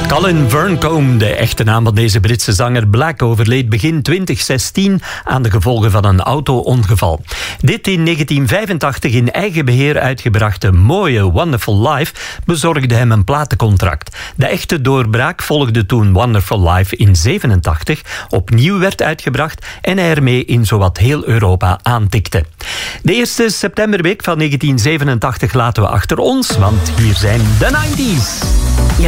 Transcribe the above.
Colin Verncombe, de echte naam van deze Britse zanger Black, overleed begin 2016 aan de gevolgen van een auto-ongeval. Dit in 1985 in eigen beheer uitgebrachte mooie Wonderful Life bezorgde hem een platencontract. De echte doorbraak volgde toen Wonderful Life in 87 opnieuw werd uitgebracht en hij ermee in zowat heel Europa aantikte. De eerste septemberweek van 1987 laten we achter ons, want hier zijn de 90s.